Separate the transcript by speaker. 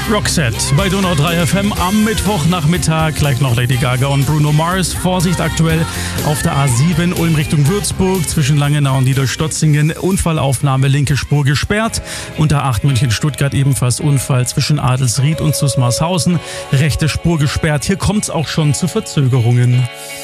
Speaker 1: Roxette bei Donau 3 FM am Mittwochnachmittag. Gleich noch Lady Gaga und Bruno Mars. Vorsicht aktuell auf der A7 Ulm Richtung Würzburg zwischen Langenau und Niederstotzingen. Unfallaufnahme, linke Spur gesperrt. Und der A8 München-Stuttgart ebenfalls Unfall zwischen Adelsried und Zusmarshausen. Rechte Spur gesperrt. Hier kommt es auch schon zu Verzögerungen.